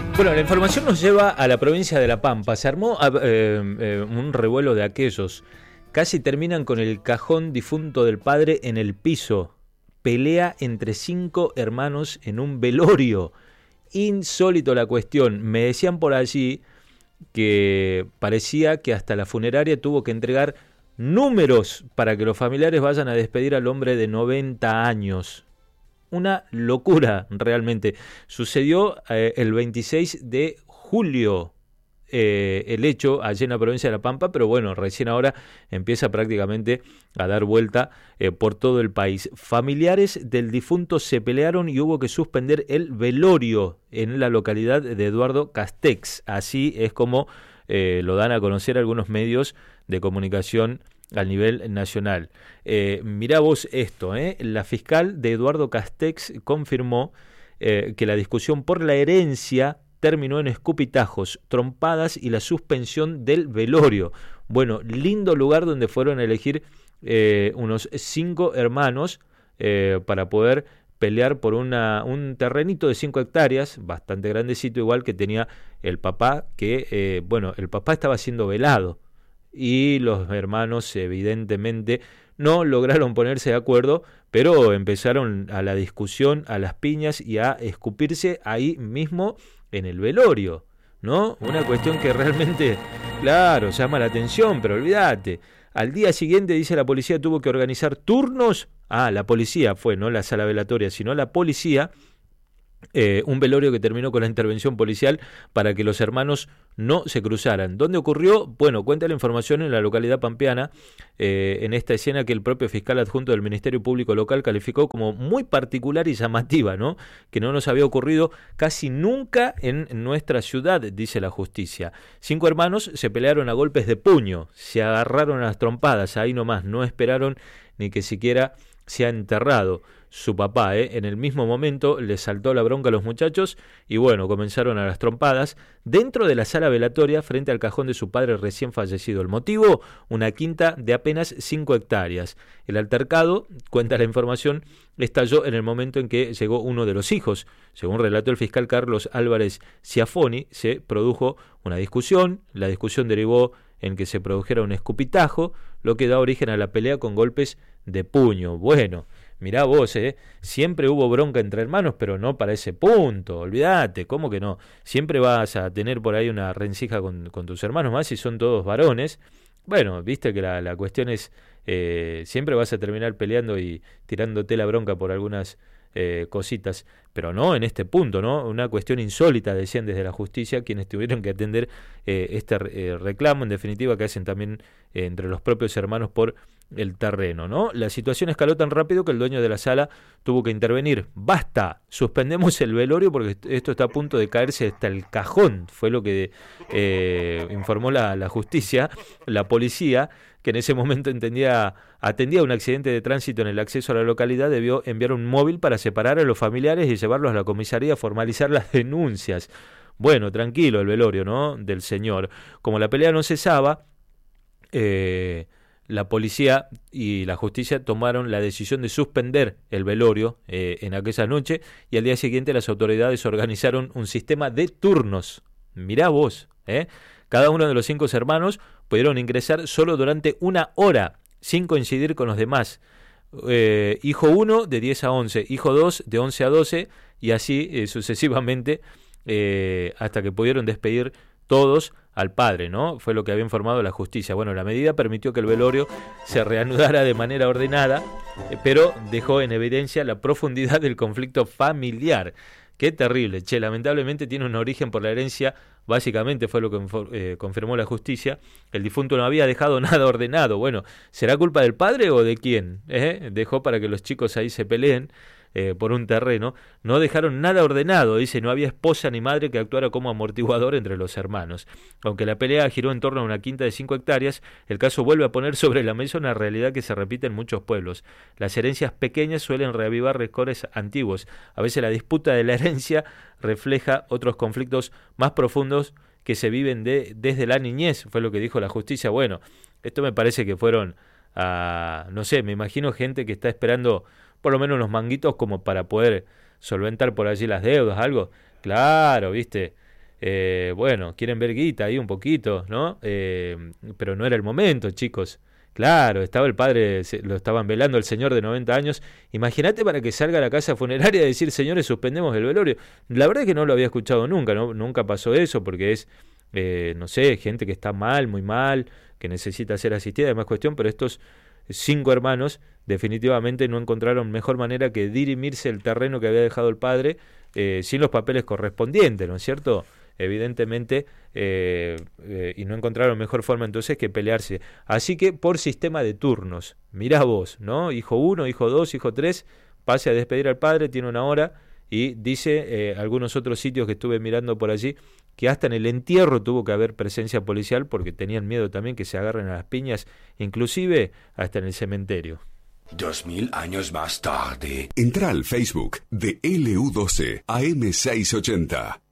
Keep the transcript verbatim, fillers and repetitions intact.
Bueno, la información nos lleva a la provincia de La Pampa. Se armó eh, eh, un revuelo de aquellos. Casi terminan con el cajón difunto del padre en el piso. Pelea entre cinco hermanos en un velorio. Insólito la cuestión. Me decían por allí que parecía que hasta la funeraria tuvo que entregar números para que los familiares vayan a despedir al hombre de noventa años. Una locura realmente. Sucedió eh, el veintiséis de julio eh, el hecho allí en la provincia de La Pampa, pero bueno, recién ahora empieza prácticamente a dar vuelta eh, por todo el país. Familiares del difunto se pelearon y hubo que suspender el velorio en la localidad de Eduardo Castex. Así es como eh, lo dan a conocer algunos medios de comunicación a nivel nacional. Eh, mirá vos esto, ¿eh? La fiscal de Eduardo Castex confirmó eh, que la discusión por la herencia terminó en escupitajos, trompadas y la suspensión del velorio. Bueno, lindo lugar donde fueron a elegir eh, unos cinco hermanos eh, para poder pelear por una, un terrenito de cinco hectáreas, bastante grandecito, igual que tenía el papá, que, eh, bueno, el papá estaba siendo velado. Y los hermanos evidentemente no lograron ponerse de acuerdo, pero empezaron a la discusión, a las piñas y a escupirse ahí mismo en el velorio, ¿no? Una cuestión que realmente, claro, llama la atención, pero olvídate. Al día siguiente, dice la policía, tuvo que organizar turnos. Ah, la policía fue, no la sala velatoria, sino la policía. Eh, un velorio que terminó con la intervención policial para que los hermanos no se cruzaran. ¿Dónde ocurrió? Bueno, cuenta la información en la localidad pampeana, eh, en esta escena que el propio fiscal adjunto del Ministerio Público Local calificó como muy particular y llamativa, ¿no? Que no nos había ocurrido casi nunca en nuestra ciudad, dice la justicia. Cinco hermanos se pelearon a golpes de puño, se agarraron a las trompadas, ahí nomás, no esperaron ni que siquiera se ha enterrado su papá, ¿eh? En el mismo momento les saltó la bronca a los muchachos y bueno, comenzaron a las trompadas dentro de la sala velatoria frente al cajón de su padre recién fallecido. El motivo, una quinta de apenas cinco hectáreas. El altercado, cuenta la información, estalló en el momento en que llegó uno de los hijos. Según relató el fiscal Carlos Álvarez Ciafoni, se produjo una discusión, la discusión derivó en que se produjera un escupitajo, lo que da origen a la pelea con golpes de puño. Bueno, mirá vos, ¿eh? Siempre hubo bronca entre hermanos, pero no para ese punto, olvídate, ¿cómo que no? Siempre vas a tener por ahí una rencilla con, con tus hermanos, más si son todos varones. Bueno, viste que la, la cuestión es, eh, siempre vas a terminar peleando y tirándote la bronca por algunas eh, cositas, pero no en este punto, ¿no? Una cuestión insólita, decían desde la justicia, quienes tuvieron que atender eh, este eh, reclamo, en definitiva, que hacen también eh, entre los propios hermanos por el terreno, ¿no? La situación escaló tan rápido que el dueño de la sala tuvo que intervenir. Basta, suspendemos el velorio porque esto está a punto de caerse hasta el cajón, fue lo que eh, informó la, la justicia. La policía, que en ese momento entendía, atendía un accidente de tránsito en el acceso a la localidad, debió enviar un móvil para separar a los familiares y llevarlos a la comisaría a formalizar las denuncias. Bueno, tranquilo el velorio, ¿no? Del señor. Como la pelea no cesaba, eh, la policía y la justicia tomaron la decisión de suspender el velorio eh, en aquella noche y al día siguiente las autoridades organizaron un sistema de turnos. Mirá vos, ¿eh? Cada uno de los cinco hermanos pudieron ingresar solo durante una hora, sin coincidir con los demás. Eh, hijo uno de diez a once, hijo dos de once a doce y así eh, sucesivamente eh, hasta que pudieron despedir todos al padre, ¿no? Fue lo que había informado la justicia. Bueno, la medida permitió que el velorio se reanudara de manera ordenada, eh, pero dejó en evidencia la profundidad del conflicto familiar. Qué terrible, che, lamentablemente tiene un origen por la herencia, básicamente fue lo que eh, confirmó la justicia. El difunto no había dejado nada ordenado. Bueno, ¿será culpa del padre o de quién? ¿Eh? Dejó para que los chicos ahí se peleen eh, por un terreno. No dejaron nada ordenado, dice, no había esposa ni madre que actuara como amortiguador entre los hermanos. Aunque la pelea giró en torno a una quinta de cinco hectáreas, el caso vuelve a poner sobre la mesa una realidad que se repite en muchos pueblos. Las herencias pequeñas suelen reavivar rencores antiguos. A veces la disputa de la herencia refleja otros conflictos más profundos que se viven de, desde la niñez, fue lo que dijo la justicia. Bueno, esto me parece que fueron, a, no sé, me imagino gente que está esperando por lo menos unos manguitos como para poder solventar por allí las deudas, algo. Claro, viste, Eh, bueno, quieren ver guita ahí un poquito, ¿no? Eh, pero no era el momento, chicos. Claro, estaba el padre, se- lo estaban velando el señor de noventa años. Imagínate para que salga a la casa funeraria a decir, señores, suspendemos el velorio. La verdad es que no lo había escuchado nunca, ¿no? Nunca pasó eso porque es, eh, no sé, gente que está mal, muy mal, que necesita ser asistida, además cuestión, pero estos cinco hermanos definitivamente no encontraron mejor manera que dirimirse el terreno que había dejado el padre eh, sin los papeles correspondientes, ¿no es cierto? Evidentemente, eh, eh, y no encontraron mejor forma entonces que pelearse. Así que por sistema de turnos, mirá vos, ¿no? Hijo uno, hijo dos, hijo tres, pase a despedir al padre, tiene una hora, y dice eh, algunos otros sitios que estuve mirando por allí, que hasta en el entierro tuvo que haber presencia policial porque tenían miedo también que se agarren a las piñas, inclusive hasta en el cementerio. Dos mil años más tarde. Entra al Facebook de L U doce A M seiscientos ochenta.